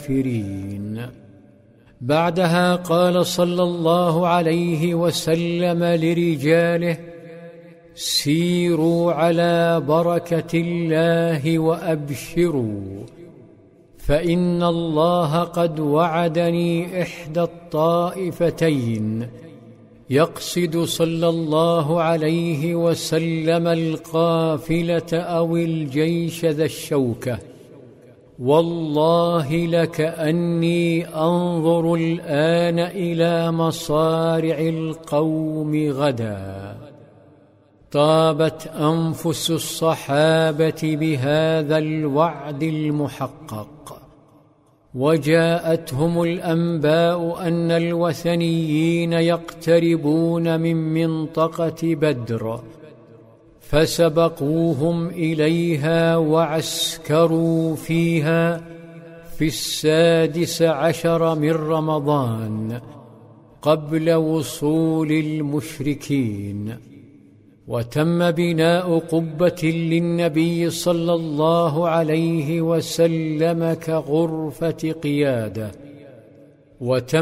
الكافرين. بعدها قال صلى الله عليه وسلم لرجاله: سيروا على بركة الله وأبشروا، فإن الله قد وعدني إحدى الطائفتين، يقصد صلى الله عليه وسلم القافلة أو الجيش ذا الشوكة. والله لكأني أنظر الآن إلى مصارع القوم غدا. طابت أنفس الصحابة بهذا الوعد المحقق، وجاءتهم الأنباء أن الوثنيين يقتربون من منطقة بدر، فسبقوهم إليها وعسكروا فيها في 16 من رمضان قبل وصول المشركين. وتم بناء قبة للنبي صلى الله عليه وسلم كغرفة قيادة، وتم